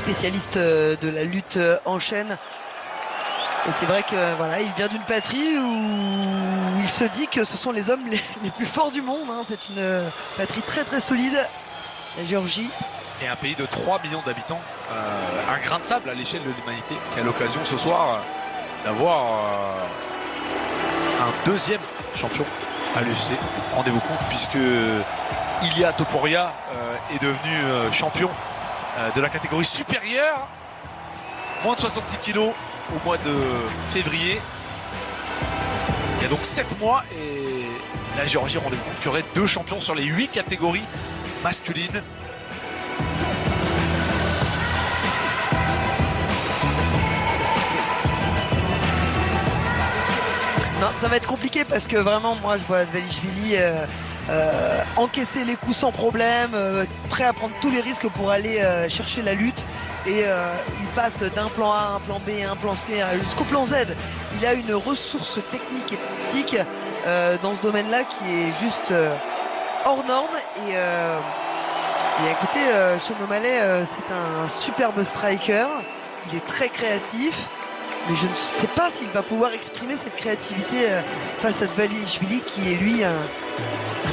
spécialiste de la lutte en chaîne. Et c'est vrai que voilà, il vient d'une patrie où il se dit que ce sont les hommes les plus forts du monde. Hein. C'est une patrie très très solide, la Géorgie. Et un pays de 3 millions d'habitants, un grain de sable à l'échelle de l'humanité, qui a l'occasion ce soir d'avoir un deuxième champion à l'UFC. Rendez-vous compte, puisque Ilia Topuria est devenu champion de la catégorie supérieure, moins de 66 kilos au mois de février. Il y a donc 7 mois, et la Géorgie, rendez-vous compte qu'il y aurait 2 champions sur les 8 catégories masculines. Non, ça va être compliqué parce que vraiment, moi, je vois Dvalishvili encaisser les coups sans problème, prêt à prendre tous les risques pour aller chercher la lutte. Et il passe d'un plan A à un plan B, à un plan C, jusqu'au plan Z. Il a une ressource technique et tactique dans ce domaine-là qui est juste hors norme. Et écoutez, Sean O'Malley, c'est un superbe striker. Il est très créatif. Mais je ne sais pas s'il va pouvoir exprimer cette créativité face à Dvalishvili qui est lui un